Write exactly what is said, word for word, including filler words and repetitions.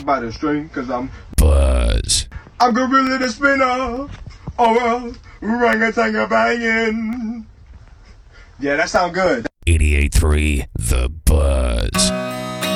by the string, cause I'm Buzz. I'm gorilla the spinner, or orangutan banging. Yeah, that sound good. eighty-eight point three The Buzz.